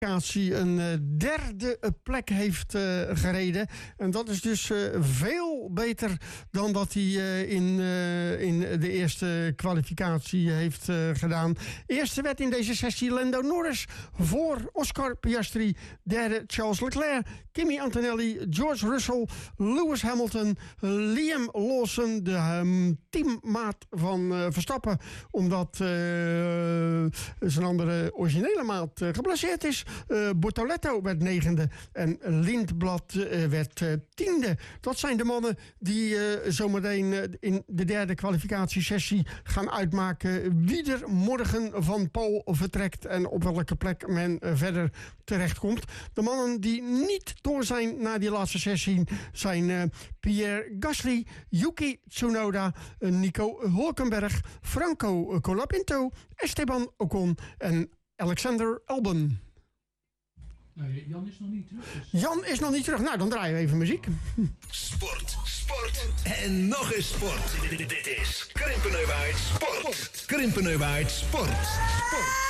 een derde plek heeft gereden. En dat is dus veel beter dan dat hij in de eerste kwalificatie heeft gedaan. Eerste werd in deze sessie Lando Norris voor Oscar Piastri. Derde Charles Leclerc, Kimi Antonelli, George Russell, Lewis Hamilton, Liam Lawson, de teammaat van Verstappen, omdat zijn andere originele maat geblesseerd is. Bortoletto werd 9e en Lindblad werd 10e. Dat zijn de mannen die zometeen in de derde kwalificatiesessie gaan uitmaken wie er morgen van Pole vertrekt en op welke plek men verder terechtkomt. De mannen die niet door zijn naar die laatste sessie zijn Pierre Gasly, Yuki Tsunoda, Nico Hulkenberg, Franco Colapinto, Esteban Ocon en Alexander Albon. Nee, Jan is nog niet terug. Dus... Jan is nog niet terug. Nou, dan draaien we even muziek. Sport, sport en nog eens sport. Dit is Krimpenerwaard Sport. Krimpenerwaard Sport.